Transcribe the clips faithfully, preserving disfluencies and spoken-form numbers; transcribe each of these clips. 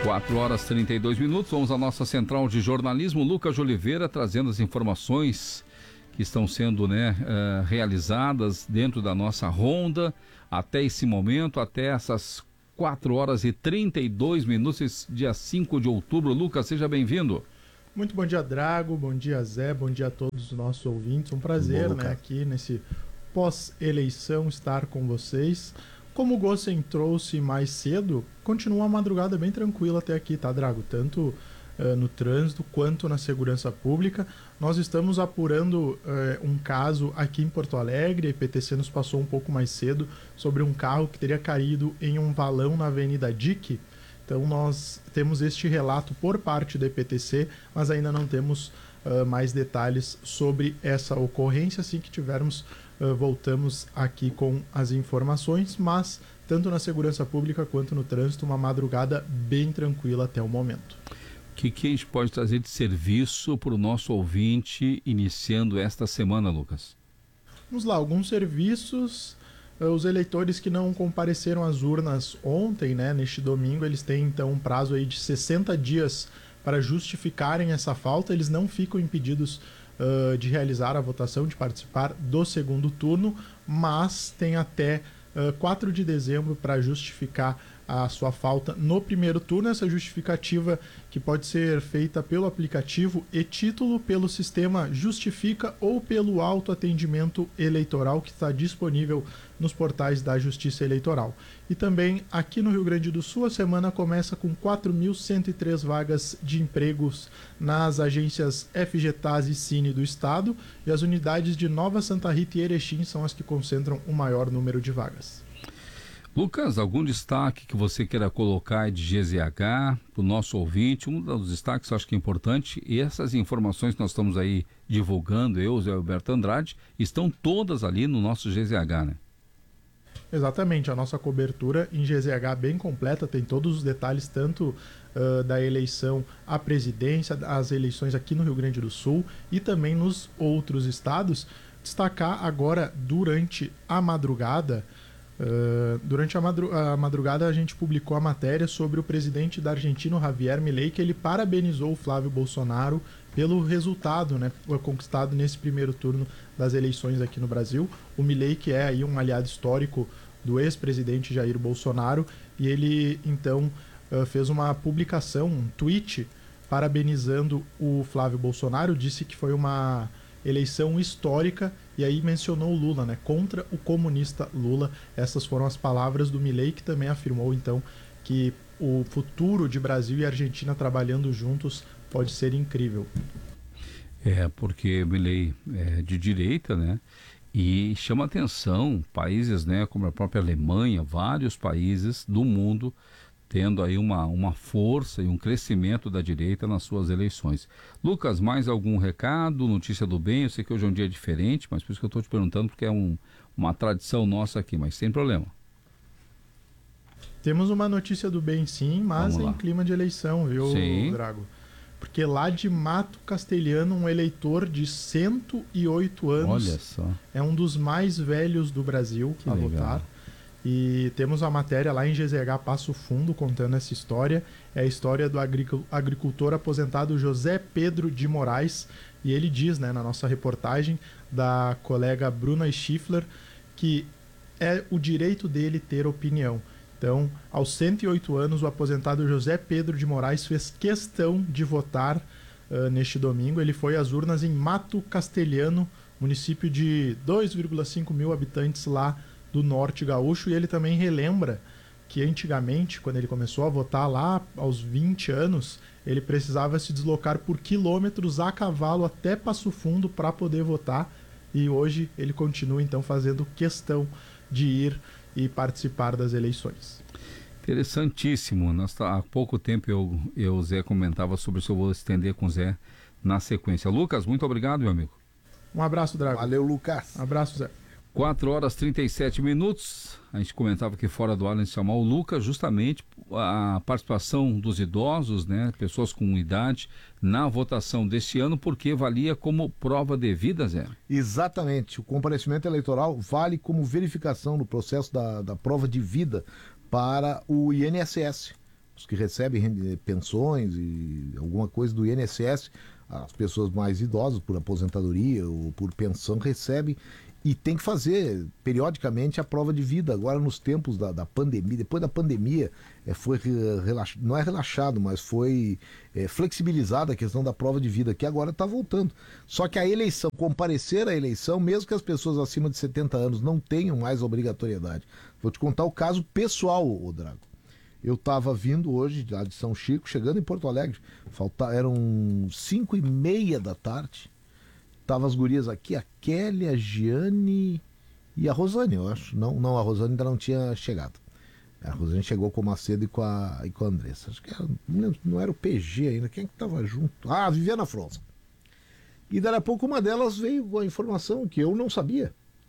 quatro horas e trinta e dois minutos, vamos à nossa central de jornalismo. Lucas de Oliveira trazendo as informações que estão sendo né, uh, realizadas dentro da nossa ronda até esse momento, até essas quatro horas e trinta e dois minutos, dia cinco de outubro. Lucas, seja bem-vindo. Muito bom dia, Drago, bom dia, Zé, bom dia a todos os nossos ouvintes. Um prazer, Bom, né, aqui nesse pós-eleição estar com vocês. Como o Gossen trouxe mais cedo, continua uma madrugada bem tranquila até aqui, tá, Drago? Tanto uh, no trânsito quanto na segurança pública. Nós estamos apurando uh, um caso aqui em Porto Alegre. A I P T C nos passou um pouco mais cedo sobre um carro que teria caído em um valão na Avenida Dique. Então nós temos este relato por parte da I P T C, mas ainda não temos uh, mais detalhes sobre essa ocorrência. Assim que tivermos, uh, voltamos aqui com as informações, mas tanto na segurança pública quanto no trânsito, uma madrugada bem tranquila até o momento. O que, que a gente pode trazer de serviço para o nosso ouvinte iniciando esta semana, Lucas? Vamos lá, alguns serviços. Os eleitores que não compareceram às urnas ontem, né, neste domingo, eles têm então um prazo aí de sessenta dias para justificarem essa falta. Eles não ficam impedidos uh, de realizar a votação, de participar do segundo turno, mas tem até uh, quatro de dezembro para justificar a sua falta no primeiro turno. Essa justificativa que pode ser feita pelo aplicativo e-título, pelo sistema Justifica ou pelo autoatendimento eleitoral que está disponível nos portais da Justiça Eleitoral. E também aqui no Rio Grande do Sul, a semana começa com quatro mil cento e três vagas de empregos nas agências F G T A S e Cine do Estado, e as unidades de Nova Santa Rita e Erechim são as que concentram o maior número de vagas. Lucas, algum destaque que você queira colocar de G Z H para o nosso ouvinte? Um dos destaques eu acho que é importante, e essas informações que nós estamos aí divulgando, eu, Zé Alberto Andrade, estão todas ali no nosso G Z H, né? Exatamente, a nossa cobertura em G Z H bem completa, tem todos os detalhes, tanto uh, da eleição à presidência, as eleições aqui no Rio Grande do Sul e também nos outros estados. Destacar agora, durante a madrugada, Uh, durante a, madru a madrugada a gente publicou a matéria sobre o presidente da Argentina, Javier Milei, que ele parabenizou o Flávio Bolsonaro pelo resultado, né, conquistado nesse primeiro turno das eleições aqui no Brasil. O Milei, que é aí um aliado histórico do ex-presidente Jair Bolsonaro, e ele então uh, fez uma publicação, um tweet, parabenizando o Flávio Bolsonaro, disse que foi uma eleição histórica, e aí mencionou o Lula, né, contra o comunista Lula. Essas foram as palavras do Milei, que também afirmou então que o futuro de Brasil e Argentina trabalhando juntos pode ser incrível. É, porque Milei é de direita, né, e chama atenção países, né, como a própria Alemanha, vários países do mundo tendo aí uma, uma força e um crescimento da direita nas suas eleições. Lucas, mais algum recado, notícia do bem? Eu sei que hoje é um dia diferente, mas por isso que eu estou te perguntando, porque é um, uma tradição nossa aqui, mas sem problema. Temos uma notícia do bem sim, mas em clima de eleição, viu, sim, Drago? Porque lá de Mato Castelhano, um eleitor de cento e oito anos, olha só, é um dos mais velhos do Brasil que a legal. votar. E temos a matéria lá em G Z H Passo Fundo contando essa história. É a história do agricultor aposentado José Pedro de Moraes. E ele diz, né, na nossa reportagem da colega Bruna Schiffler, que é o direito dele ter opinião. Então, aos cento e oito anos, o aposentado José Pedro de Moraes fez questão de votar uh, neste domingo. Ele foi às urnas em Mato Castelhano, município de dois vírgula cinco mil habitantes lá do Norte Gaúcho, e ele também relembra que antigamente, quando ele começou a votar lá aos vinte anos, ele precisava se deslocar por quilômetros a cavalo até Passo Fundo para poder votar, e hoje ele continua então fazendo questão de ir e participar das eleições. Interessantíssimo. Nós, há pouco tempo eu, eu, Zé, comentava sobre isso, eu vou estender com o Zé na sequência. Lucas, muito obrigado, meu amigo. Um abraço, Drago. Valeu, Lucas. Um abraço, Zé. quatro horas e trinta e sete minutos, a gente comentava aqui fora do ar, a gente chamar o Lucas, justamente a participação dos idosos, né, pessoas com idade, na votação deste ano, porque valia como prova devida, Zé? Exatamente, o comparecimento eleitoral vale como verificação no processo da, da prova de vida para o I N S S. os que recebem pensões e alguma coisa do I N S S, as pessoas mais idosas por aposentadoria ou por pensão recebem e tem que fazer periodicamente a prova de vida. Agora nos tempos da, da pandemia, depois da pandemia é, foi relax, não é relaxado, mas foi é, flexibilizada a questão da prova de vida, que agora está voltando. Só que a eleição, comparecer à eleição, mesmo que as pessoas acima de setenta anos não tenham mais obrigatoriedade. Vou te contar o caso pessoal, ô Drago. Eu estava vindo hoje lá de São Chico, chegando em Porto Alegre, falta, eram cinco e meia da tarde, estavam as gurias aqui, a Kelly, a Giane e a Rosane, eu acho. Não, não, a Rosane ainda não tinha chegado. A Rosane chegou com o Macedo e com a, e com a Andressa. Acho que era, não, lembro, não era o P G ainda, quem é que estava junto? Ah, a Viviana Fronza. E daí a pouco uma delas veio com a informação que eu não sabia.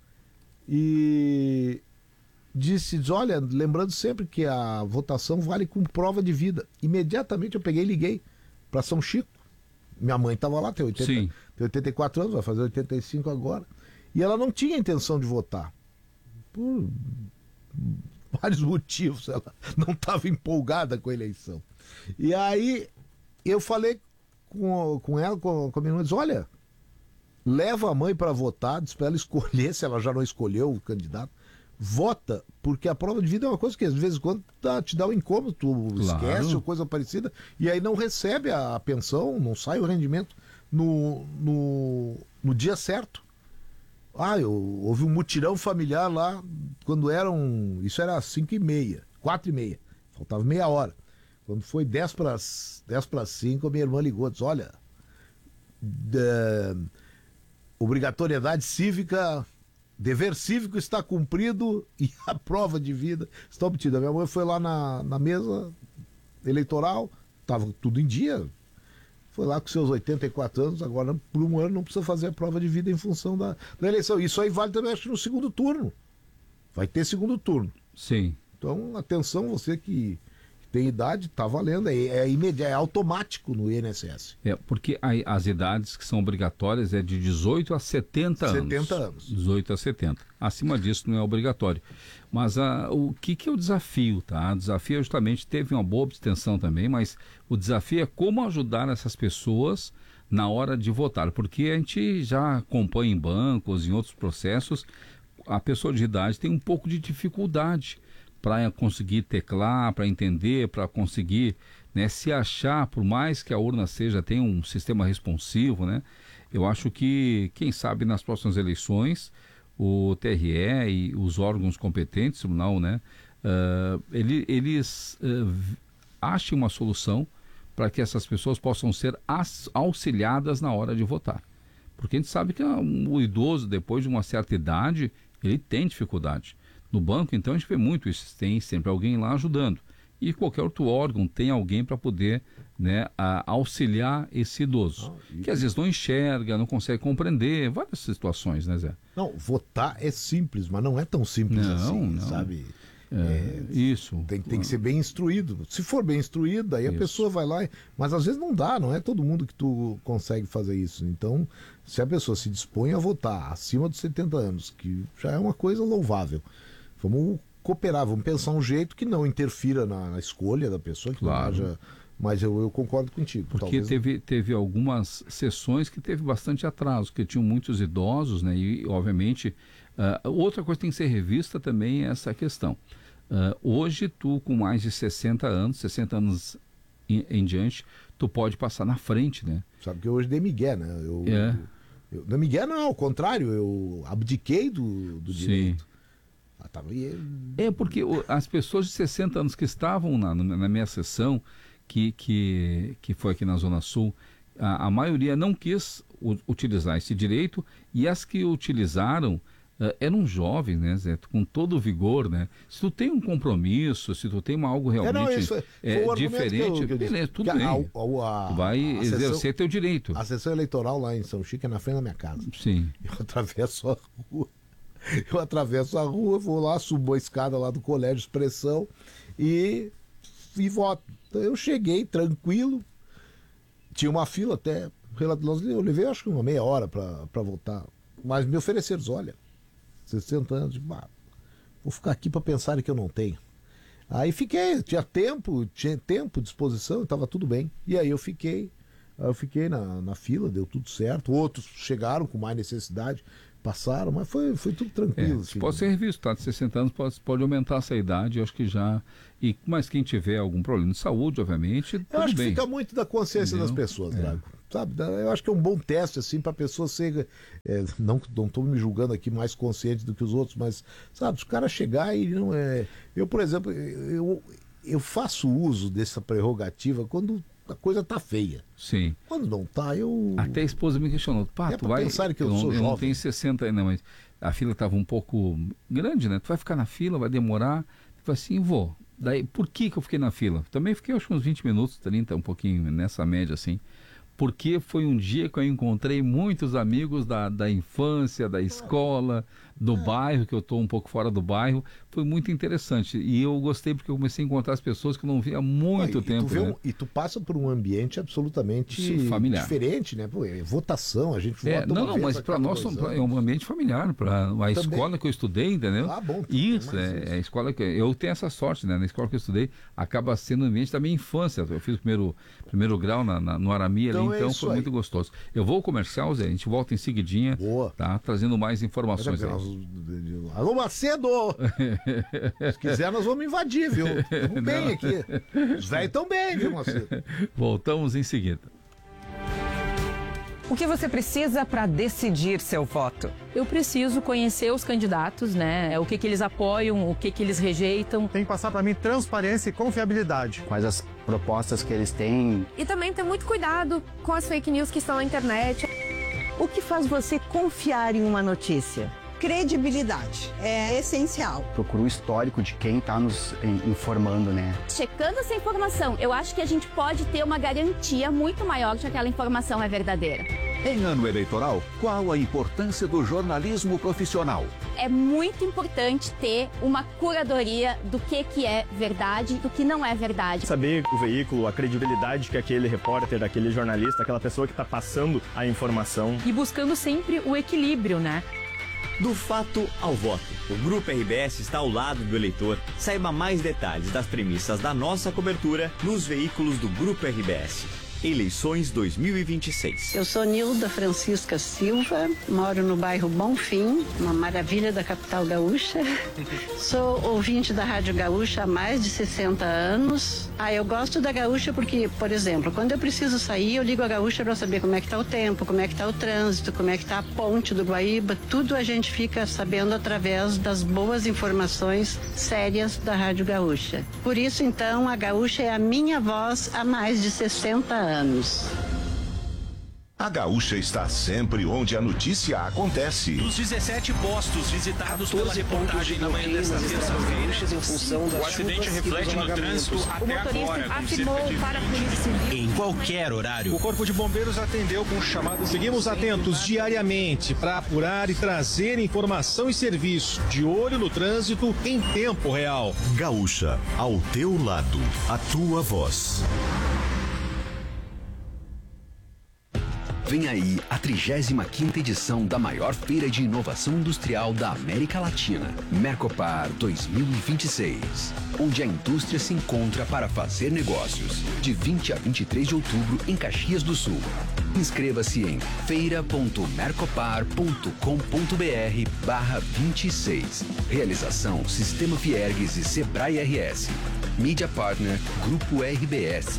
E... disse, diz, olha, lembrando sempre que a votação vale com prova de vida. Imediatamente eu peguei e liguei para São Chico. Minha mãe estava lá, tem, oitenta, tem oitenta e quatro anos, vai fazer oitenta e cinco agora. E ela não tinha intenção de votar. Por vários motivos. Ela não estava empolgada com a eleição. E aí eu falei com, com ela, com, com a minha irmã, diz, olha, leva a mãe para votar, diz para ela escolher, se ela já não escolheu o candidato. Vota, porque a prova de vida é uma coisa que às vezes quando tá, te dá um incômodo, tu claro. esquece ou coisa parecida, e aí não recebe a pensão, não sai o rendimento no, no, no dia certo. Ah, eu, houve um mutirão familiar lá, quando eram, isso era cinco e meia, quatro e meia, faltava meia hora. Quando foi dez para cinco, a minha irmã ligou e disse, olha, da, obrigatoriedade cívica... dever cívico está cumprido e a prova de vida está obtida. Minha mãe foi lá na, na mesa eleitoral, estava tudo em dia, foi lá com seus oitenta e quatro anos, agora por um ano não precisa fazer a prova de vida em função da, da eleição. Isso aí vale também, acho que no segundo turno. Vai ter segundo turno. Sim. Então, atenção, você que tem idade, tá valendo, é, é imediato, é automático no I N S S. É, porque a, as idades que são obrigatórias é de dezoito a setenta anos. setenta anos. dezoito a setenta. Acima disso não é obrigatório. Mas a, o que, que é o desafio, tá? O desafio justamente teve uma boa abstenção também, mas o desafio é como ajudar essas pessoas na hora de votar, porque a gente já acompanha em bancos, em outros processos, a pessoa de idade tem um pouco de dificuldade para conseguir teclar, para entender, para conseguir, né, se achar, por mais que a urna seja, tenha um sistema responsivo, né? Eu acho que, quem sabe, nas próximas eleições, o T R E e os órgãos competentes, não, né, uh, ele, eles uh, achem uma solução para que essas pessoas possam ser auxiliadas na hora de votar. Porque a gente sabe que o idoso, depois de uma certa idade, ele tem dificuldade. No banco, então, a gente vê muito isso, tem sempre alguém lá ajudando. E qualquer outro órgão tem alguém para poder, né, a, auxiliar esse idoso. Não, e... que às vezes não enxerga, não consegue compreender, várias situações, né, Zé? Não, votar é simples, mas não é tão simples não, assim, não. sabe? É, é, isso. Tem, tem que ser bem instruído. Se for bem instruído, aí a isso. pessoa vai lá, mas às vezes não dá, não é todo mundo que tu consegue fazer isso. Então, se a pessoa se dispõe a votar acima dos setenta anos, que já é uma coisa louvável, vamos cooperar, vamos pensar um jeito que não interfira na, na escolha da pessoa, que claro. não haja... Mas eu, eu concordo contigo. Porque talvez... teve, teve algumas sessões que teve bastante atraso, que tinham muitos idosos, né? E, obviamente, uh, outra coisa que tem que ser revista também é essa questão. Uh, hoje, tu com mais de sessenta anos, sessenta anos em, em diante, tu pode passar na frente, né? Sabe que hoje dei migué, né? Eu, é. eu, eu, não migué não, ao contrário, eu abdiquei do, do direito. Sim. É porque as pessoas de sessenta anos que estavam na, na minha sessão, que, que, que foi aqui na Zona Sul, a, a maioria não quis u, utilizar esse direito, e as que utilizaram uh, eram jovens, né, Zé? Com todo o vigor, né? Se tu tem um compromisso, se tu tem uma, algo realmente é, não, isso, é, diferente, que eu, que eu beleza, tudo bem. A, a, a, tu vai a exercer sessão, teu direito. A sessão eleitoral lá em São Chico é na frente da minha casa. Sim. Eu atravesso a rua. Eu atravesso a rua, vou lá, subo a escada lá do Colégio Expressão e, e voto. Então eu cheguei tranquilo, tinha uma fila até, eu levei acho que uma meia hora para votar, mas me ofereceram, olha, sessenta anos, bah, vou ficar aqui para pensar que eu não tenho. Aí fiquei, tinha tempo, tinha tempo, disposição, estava tudo bem. E aí eu fiquei, eu fiquei na, na fila, deu tudo certo. Outros chegaram com mais necessidade, passaram, mas foi, foi tudo tranquilo. É, assim. Pode ser revisto, tá? De sessenta anos pode, pode aumentar essa idade, eu acho que já... E, mas quem tiver algum problema de saúde, obviamente, tudo Eu acho bem. que fica muito da consciência Entendeu? das pessoas, é. Drago. Sabe? Eu acho que é um bom teste, assim, para a pessoa ser... É, não estou me julgando aqui mais consciente do que os outros, mas, sabe, o cara chegar e não é... Eu, por exemplo, eu, eu faço uso dessa prerrogativa quando... a coisa tá feia. Sim. Quando não tá, eu... Até a esposa me questionou. Pá, é tu vai... pensar que eu, eu sou não, jovem. Eu não tenho sessenta ainda, mas a fila estava um pouco grande, né? Tu vai ficar na fila, vai demorar. Eu falei assim, vou. Daí, por que que eu fiquei na fila? Também fiquei, acho que uns vinte minutos, trinta, um pouquinho nessa média, assim. Porque foi um dia que eu encontrei muitos amigos da, da infância, da escola, do é. bairro, que eu estou um pouco fora do bairro. Foi muito interessante. E eu gostei porque eu comecei a encontrar as pessoas que eu não via há muito ah, e, tempo. E tu, né? um, e tu passa por um ambiente absolutamente familiar. Diferente, né? Pô, é votação, a gente é, vota Não, uma não, mas para nós é um ambiente familiar. Para a Também. escola que eu estudei, entendeu? Ah, bom. Isso, é, isso. é a escola que eu tenho essa sorte, né? Na escola que eu estudei, acaba sendo um ambiente da minha infância. Eu fiz o primeiro, primeiro grau na, na, no Arami então ali, então é foi aí. muito gostoso. Eu vou ao comercial, Zé, a gente volta em seguidinha, Boa. Tá? Trazendo mais informações. Aí. Alô, Macedo! Se quiser, nós vamos invadir, viu? Estamos bem aqui. Os velhos estão bem, viu, Macedo? Voltamos em seguida. O que você precisa para decidir seu voto? Eu preciso conhecer os candidatos, né? O que, que eles apoiam, o que, que eles rejeitam. Tem que passar para mim transparência e confiabilidade. Quais as propostas que eles têm. E também ter muito cuidado com as fake news que estão na internet. O que faz você confiar em uma notícia? Credibilidade é essencial. Procura o histórico de quem está nos informando, né? Checando essa informação, eu acho que a gente pode ter uma garantia muito maior de que aquela informação é verdadeira. Em ano eleitoral, qual a importância do jornalismo profissional? É muito importante ter uma curadoria do que, que é verdade e do que não é verdade. Saber o veículo, a credibilidade que aquele repórter, aquele jornalista, aquela pessoa que está passando a informação. E buscando sempre o equilíbrio, né? Do fato ao voto. O Grupo R B S está ao lado do eleitor. Saiba mais detalhes das premissas da nossa cobertura nos veículos do Grupo R B S. Eleições dois mil e vinte e seis. Eu sou Nilda Francisca Silva, moro no bairro Bonfim, uma maravilha da capital gaúcha. Sou ouvinte da Rádio Gaúcha há mais de sessenta anos. Ah, eu gosto da Gaúcha porque, por exemplo, quando eu preciso sair, eu ligo a Gaúcha para saber como é que tá o tempo, como é que tá o trânsito, como é que tá a ponte do Guaíba. Tudo a gente fica sabendo através das boas informações sérias da Rádio Gaúcha. Por isso, então, a Gaúcha é a minha voz há mais de sessenta anos. anos. A Gaúcha está sempre onde a notícia acontece. Dos dezessete postos visitados pela reportagem na manhã desta terça-feira, o acidente reflete no trânsito até agora. Afirmou para a Polícia Civil. Em qualquer horário. O Corpo de Bombeiros atendeu com chamadas. Seguimos atentos diariamente para apurar e trazer informação e serviço. De olho no trânsito em tempo real. Gaúcha, ao teu lado, a tua voz. Vem aí a trigésima quinta edição da maior feira de inovação industrial da América Latina, Mercopar dois mil e vinte e seis, onde a indústria se encontra para fazer negócios, de vinte a vinte e três de outubro em Caxias do Sul. Inscreva-se em feira ponto mercopar ponto com ponto br barra vinte e seis. Realização Sistema Fiergues e Sebrae R S. Mídia Partner Grupo R B S.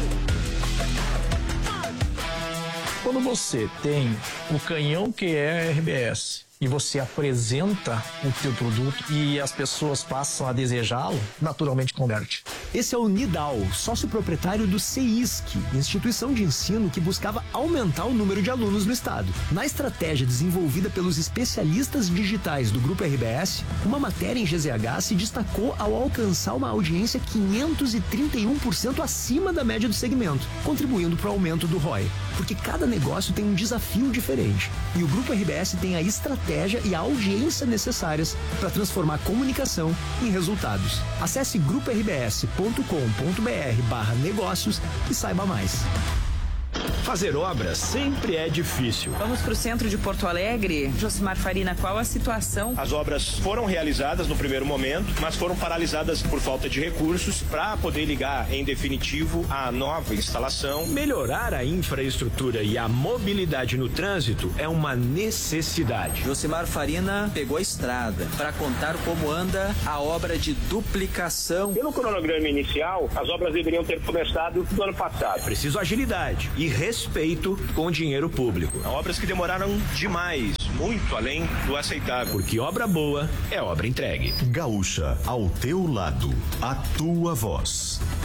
Quando você tem o canhão que é a R B S e você apresenta o teu produto e as pessoas passam a desejá-lo, naturalmente converte. Esse é o Nidal, sócio proprietário do CEISC, instituição de ensino que buscava aumentar o número de alunos no estado. Na estratégia desenvolvida pelos especialistas digitais do Grupo R B S, uma matéria em G Z H se destacou ao alcançar uma audiência quinhentos e trinta e um por cento acima da média do segmento, contribuindo para o aumento do R O I. Porque cada negócio tem um desafio diferente e o Grupo R B S tem a estratégia e a audiência necessárias para transformar a comunicação em resultados. Acesse grupo r b s ponto com ponto br barra negócios e saiba mais. Fazer obras sempre é difícil. Vamos para o centro de Porto Alegre. Josimar Farina, qual a situação? As obras foram realizadas no primeiro momento, mas foram paralisadas por falta de recursos para poder ligar em definitivo a nova instalação. Melhorar a infraestrutura e a mobilidade no trânsito é uma necessidade. Josimar Farina pegou a estrada para contar como anda a obra de duplicação. Pelo cronograma inicial, as obras deveriam ter começado no ano passado. Preciso agilidade e respeito com o dinheiro público. Obras que demoraram demais, muito além do aceitável. Porque obra boa é obra entregue. Gaúcha, ao teu lado, a tua voz.